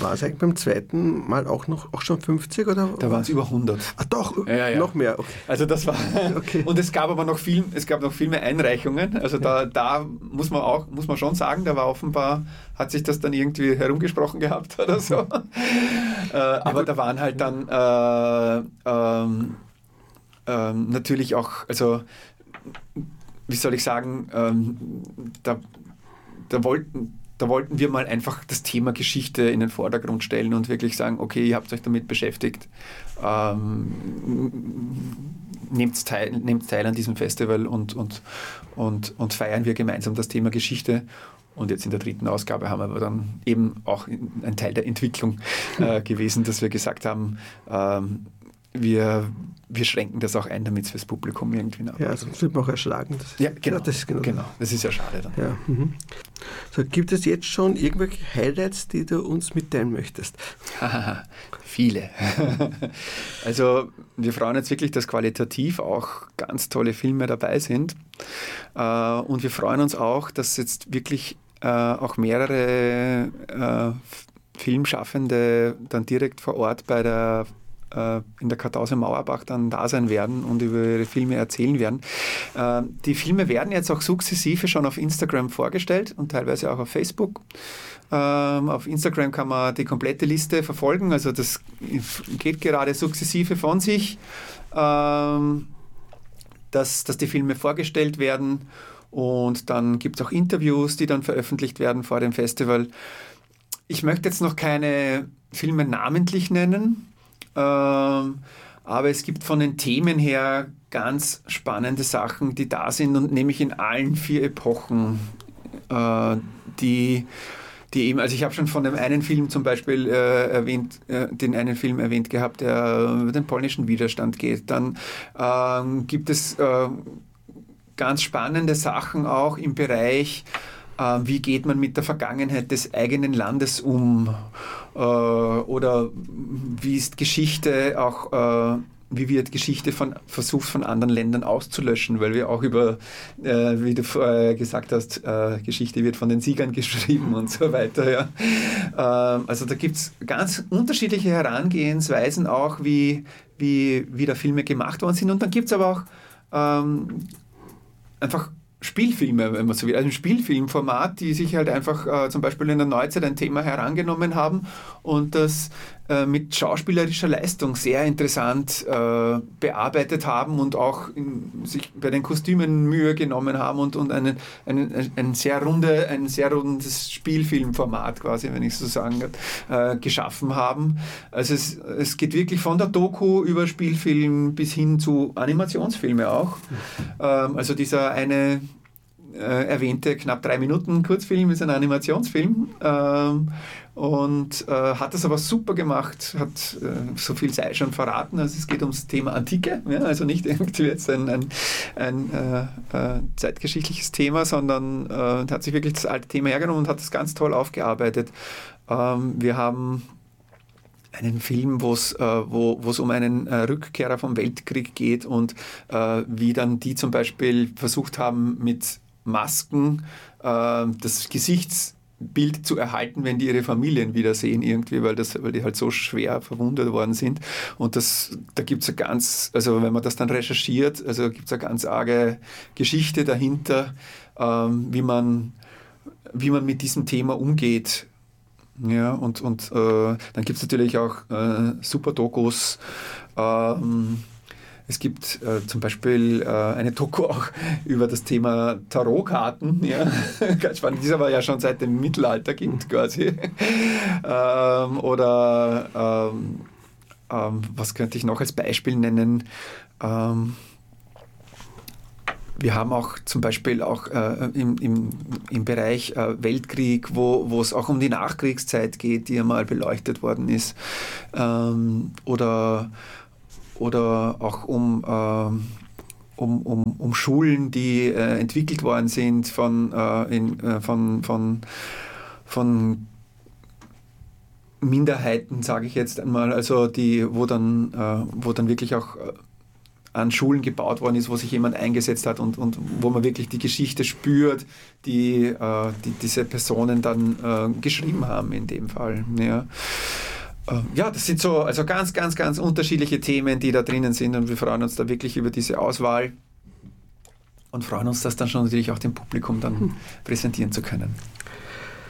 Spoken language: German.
war es eigentlich beim zweiten Mal auch schon 50? Oder? Da waren es über 100. Ach doch, ja. noch mehr. Okay. Also das war, okay. Und es gab aber noch viel mehr Einreichungen. Also da muss man schon sagen, da war offenbar, hat sich das dann irgendwie herumgesprochen gehabt oder so. Aber da waren halt dann natürlich auch, also wie soll ich sagen, da wollten wir mal einfach das Thema Geschichte in den Vordergrund stellen und wirklich sagen, okay, ihr habt euch damit beschäftigt, nehmt teil an diesem Festival und feiern wir gemeinsam das Thema Geschichte. Und jetzt in der 3. Ausgabe haben wir aber dann eben auch ein Teil der Entwicklung gewesen, dass wir gesagt haben, wir schränken das auch ein, damit es fürs Publikum irgendwie nach. Ja, sonst wird man auch erschlagen. Das ist ja schade dann. Ja, So, gibt es jetzt schon irgendwelche Highlights, die du uns mitteilen möchtest? Viele. Also wir freuen uns wirklich, dass qualitativ auch ganz tolle Filme dabei sind. Und wir freuen uns auch, dass jetzt wirklich auch mehrere Filmschaffende dann direkt vor Ort in der Kartause Mauerbach dann da sein werden und über ihre Filme erzählen werden. Die Filme werden jetzt auch sukzessive schon auf Instagram vorgestellt und teilweise auch auf Facebook. Auf Instagram kann man die komplette Liste verfolgen, also das geht gerade sukzessive von sich, dass die Filme vorgestellt werden und dann gibt es auch Interviews, die dann veröffentlicht werden vor dem Festival. Ich möchte jetzt noch keine Filme namentlich nennen, aber es gibt von den Themen her ganz spannende Sachen, die da sind und nämlich in allen 4 Epochen, die eben, also ich habe schon von dem einen Film zum Beispiel den einen Film erwähnt gehabt, der über den polnischen Widerstand geht. Dann gibt es ganz spannende Sachen auch im Bereich, wie geht man mit der Vergangenheit des eigenen Landes um? Oder wie ist Geschichte auch, wie wird Geschichte versucht von anderen Ländern auszulöschen, weil wir auch über, wie du vorher gesagt hast, Geschichte wird von den Siegern geschrieben und so weiter. Ja. Also da gibt es ganz unterschiedliche Herangehensweisen auch, wie da Filme gemacht worden sind. Und dann gibt es aber auch einfach Spielfilme, wenn man so will, also ein Spielfilmformat, die sich halt einfach zum Beispiel in der Neuzeit ein Thema herangenommen haben und das mit schauspielerischer Leistung sehr interessant bearbeitet haben und auch sich bei den Kostümen Mühe genommen haben und ein sehr rundes Spielfilmformat quasi, wenn ich so sagen kann, geschaffen haben. Also es geht wirklich von der Doku über Spielfilm bis hin zu Animationsfilme auch. Also dieser eine erwähnte knapp 3 Minuten Kurzfilm ist ein Animationsfilm und hat das aber super gemacht, hat so viel sei schon verraten, also es geht ums Thema Antike, ja, also nicht irgendwie jetzt ein zeitgeschichtliches Thema, sondern hat sich wirklich das alte Thema hergenommen und hat das ganz toll aufgearbeitet. Wir haben einen Film, wo es um einen Rückkehrer vom Weltkrieg geht und wie dann die zum Beispiel versucht haben, mit Masken das Gesichtsbild zu erhalten, wenn die ihre Familien wiedersehen irgendwie, weil die halt so schwer verwundet worden sind. Und da gibt es also wenn man das dann recherchiert, also gibt es eine ganz arge Geschichte dahinter, wie man mit diesem Thema umgeht. Ja, und dann gibt es natürlich auch super Dokus. Es gibt zum Beispiel eine Doku auch über das Thema Tarotkarten, ja, ganz spannend, die es aber ja schon seit dem Mittelalter gibt quasi. Was könnte ich noch als Beispiel nennen? Wir haben auch zum Beispiel auch im Bereich Weltkrieg, wo es auch um die Nachkriegszeit geht, die einmal beleuchtet worden ist, oder auch um Schulen, die entwickelt worden sind von Minderheiten, sage ich jetzt einmal, also wo dann wirklich auch an Schulen gebaut worden ist, wo sich jemand eingesetzt hat und wo man wirklich die Geschichte spürt, die diese Personen dann geschrieben haben in dem Fall. Ja. Ja, das sind so also ganz, ganz, ganz unterschiedliche Themen, die da drinnen sind und wir freuen uns da wirklich über diese Auswahl und freuen uns, das dann schon natürlich auch dem Publikum dann präsentieren zu können.